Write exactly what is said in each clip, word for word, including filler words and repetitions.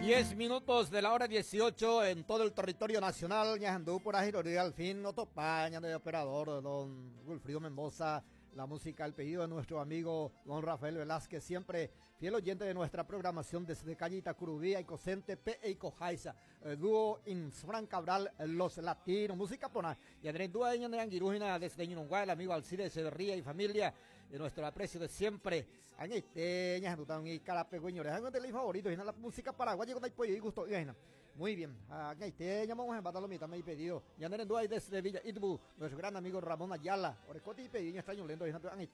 Diez minutos de la hora dieciocho en todo el territorio nacional. Ñajandú por Ajiroría, al fin, Otopaña de operador, don Wilfrido Mendoza. La música, el pedido de nuestro amigo don Rafael Velázquez, siempre fiel oyente de nuestra programación desde Cañita, Curubía, Icocente, P e Icojaiza, eh, dúo Insfran Cabral, Los Latinos, música pona, y Andrés Dueña de Anguirújina, desde Ñununguá, el amigo Alcides Echeverría y familia, de nuestro aprecio de siempre, Añeiteña, Jandután y Carapegüeñores, algo de mis favoritos, y la música paraguaya con el pollo y gusto, y muy bien, Añeiteña, vamos a empatar lo mitad, me he pedido, y Andrés Dueña desde Villa Itbu, nuestro gran amigo Ramón Ayala, Orecote y Pediña, extraño lento,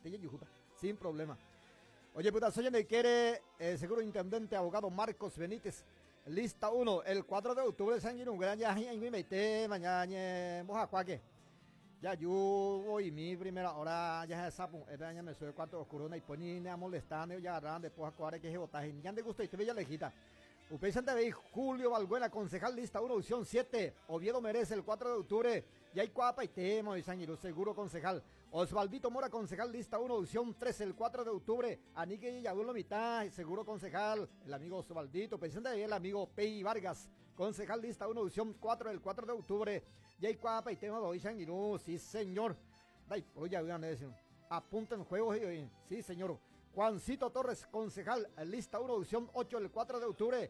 sin problema. Oye, puta, soy el quiere, eh, seguro intendente, abogado Marcos Benítez, lista uno, el cuatro de octubre de San Guillermo, ya en mi meite, mañana, mojacuaque. Ya yo hoy mi primera hora, ya se sapo, esta año me soy cuatro oscuro, y poní, me molestando, ya agarran después a cuare que se botaje, ya de gusto y te veía lejita. Upey Santa Fe, Julio Valbuena, concejal lista uno, opción siete, Oviedo Merece, el cuatro de octubre, ya hay cuapa y temo, y San Guillermo, seguro concejal. Osvaldito Mora, concejal lista uno, opción tres, el cuatro de octubre, Anique y Abuelo Mitad, seguro concejal, el amigo Osvaldito, presente de el amigo Pei Vargas, concejal lista uno, opción cuatro, el cuatro de octubre, ya hay cuapa y tema de hoy, San Guillermo, sí señor, Dai, pues ya vean eso, apunten juegos, sí señor. Juancito Torres, concejal, lista uno, opción ocho, el cuatro de octubre,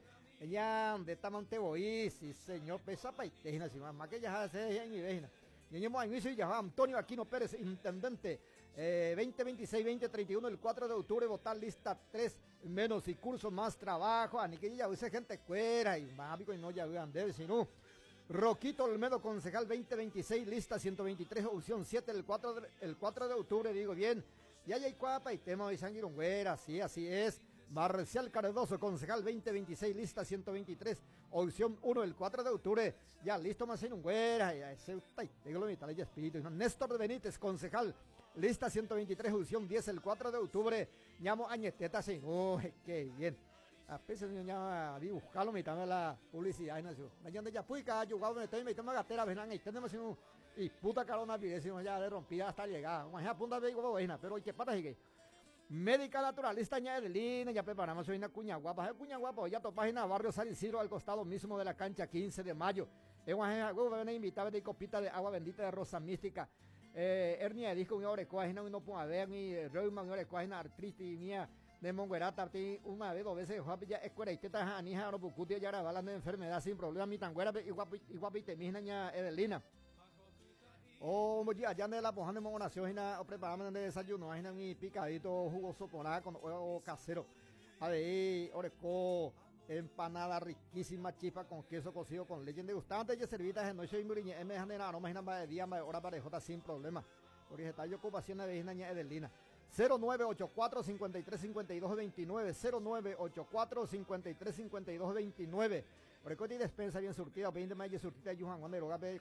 ya de Tamante Boí, sí señor, pesa paitejina, si más que ya se en mi vejina. Y en inicio ya Antonio Aquino Pérez, intendente, eh, veinte veintiséis, veinte treinta y uno, el cuatro de octubre, votar lista tres menos y curso más trabajo, ni que ya use gente cuera y más y no ya vean debe, sino. Roquito Olmedo, concejal veinte veintiséis, lista ciento veintitrés, opción siete, el cuatro de, el cuatro de octubre, digo bien. Y ahí hay cuapa y tema de Sanguirongüera, sí, así es. Marcial Cardoso, concejal veinte veintiséis, lista ciento veintitrés, opción uno, el cuatro de octubre, ya listo más en un güera, ya ese, tengo lo mitad de espíritu. Néstor Benítez, concejal, lista ciento veintitrés, opción diez, el cuatro de octubre, llamo Añeteta, sí, oh, qué bien. A veces yo ya vi buscarlo mitad de la publicidad, ¿no? Mañana ya fui, cada jugado me estoy metiendo una gatera, ven, ahí tenemos un, y puta carona, pidecimos ya de rompida hasta llegar, imagina punta de igual, pero hay que para que médica naturalista ña de línea, ya preparamos hoy una cuña guapa, cuña guapa, ya tu página Barrio San Isidro al costado mismo de la cancha quince de mayo. Es una invitada de copita de agua bendita de rosa mística. Eh, hernia de disco, un orecoaje, no no puedo ver, mi reuma, un orecoaje, artritis mía de monguerata, una vez, dos veces, ya escuela y tetas, anija, oropucutia, ya hablando de enfermedad sin problema, mi tanguera, y guapite, mi ña Edelina. Oh, ya, ya de la pojana de monación, o preparamos de desayuno, hay mi picadito jugoso por nada con huevo casero. A ver, oreco, empanada riquísima, chispa con queso cocido con leche de gustante y servitas en noche y muriñe, me dejan de nada, no me imaginan de día, hora parejota sin problema. Porque está yo ocupación de vecina Edelina. cero nueve ocho cuatro, cinco tres cinco dos, dos nueve, cero nueve ocho cuatro, cinco tres cinco dos, dos nueve. Oreco y despensa bien surtida, veinte mayo surtida, Yuhan Juan de Rogape,